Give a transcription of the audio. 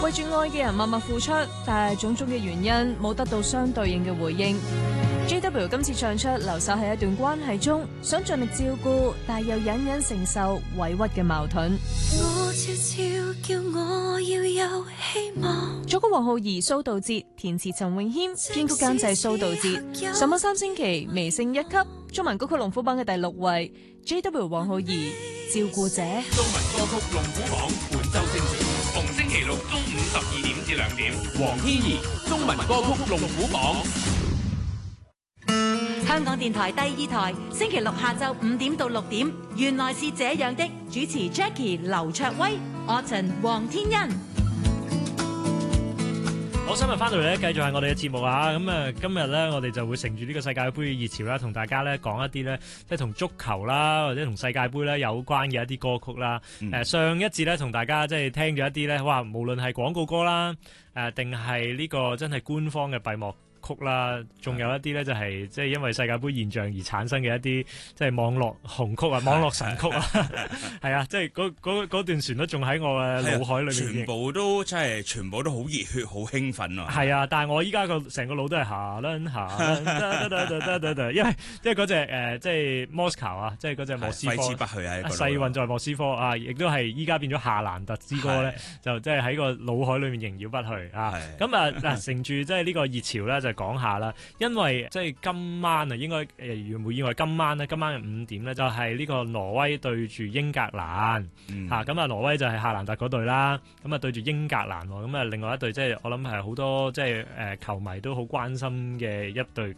為住愛嘅人默默付出，但係種種嘅原因冇得到相對應嘅回應。JW 今次唱出留守喺一段關係中，想盡力照顧，但又隱隱承受委屈嘅矛盾。 我悄悄叫我要有希望。 作曲黃浩儀、蘇道哲，填詞陳詠謙，編曲監製蘇道哲。上網3星期，微升1級，中文歌曲龍虎榜嘅第6位。JW 黃浩儀，照顧者。 中文歌曲龍虎榜本周星馳，逢星期六中午12點至2點。黃天怡，中文歌曲龍虎榜。 香港電台第2台，星期六下晝5點到6點，原來是這樣的，主持 Jackie 劉卓威、Autumn 黃天恩。 好，今日翻到嚟咧，繼續係我哋嘅節目啊！咁今日咧，我哋就會乘住呢個世界盃嘅熱潮啦，同大家咧講一啲咧，即係同足球啦，或者同世界盃咧有關嘅一啲歌曲啦。上一節咧，同大家即係聽咗一啲咧，哇！無論係廣告歌啦，定係呢個真係官方嘅閉幕曲啦，仲有一啲咧就係即係因為世界盃現象而產生嘅一啲即係網絡紅曲啊、網絡神曲啊，係啊，即係嗰段旋律仲喺我嘅腦海裏面。 全部都真係全部都好熱血、好興奮啊！ 係啊，但係我依家成個腦都係下輪，因為即係嗰隻即係 Moscow 啊，即係嗰隻莫斯科， 揮之不去啊！ 世運在莫斯科啊，亦都係依家變咗夏蘭特之歌咧，就即係喺個腦海裏面縈繞不去啊！咁嗱，乘住即係呢個熱潮咧，就講下啦。因為即係今晚啊，應該如無意外，今晚嘅5點咧，就係呢個挪威對住英格蘭嚇。咁挪威就係夏蘭特嗰隊啦，咁對住英格蘭喎。咁另外一隊即係我諗係好多即係球迷都好關心嘅一隊